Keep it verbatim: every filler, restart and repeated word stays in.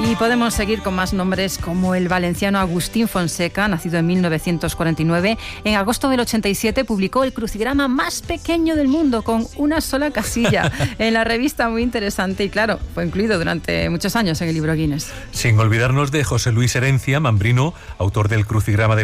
Y podemos seguir con más nombres como el valenciano Agustín Fonseca, nacido en mil novecientos cuarenta y nueve. En agosto del ochenta y siete publicó el crucigrama más pequeño del mundo, con una sola casilla, en la revista Muy Interesante, y claro, fue incluido durante muchos años en el libro Guinness. Sin olvidarnos de José Luis Herencia, mambrino, autor del crucigrama de